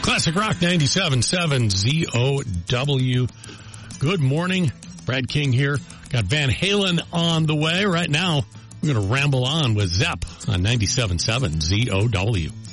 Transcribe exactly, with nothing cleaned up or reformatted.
Classic Rock ninety-seven point seven Z O W. Good morning. Brad King here. Got Van Halen on the way. Right now, we're going to ramble on with Zepp on ninety-seven point seven Z O W.